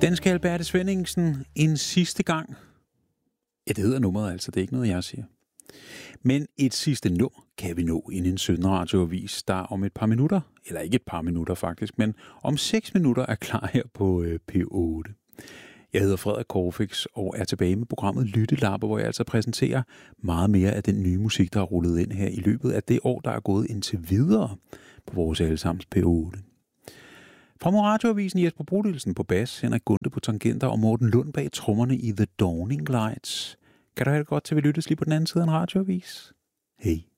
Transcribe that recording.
Den skal Alberte Svenningsen en sidste gang. Ja, det hedder nummeret altså, det er ikke noget, jeg siger. Men et sidste nummer kan vi nå i en 17 radioavis, der om et par minutter, eller ikke et par minutter faktisk, men om 6 minutter er klar her på P8. Jeg hedder Frederik Corfix og er tilbage med programmet Lyttelapper, hvor jeg altså præsenterer meget mere af den nye musik, der er rullet ind her i løbet af det år, der er gået indtil videre på vores allesammens P8. Fra radioavisen Jesper Bodilsen på bas, Henrik Gunde på tangenter og Morten Lund bag trommerne i The Dawning Lights. Kan du have det godt til vi lyttes lige på den anden side af en radioavis? Hej.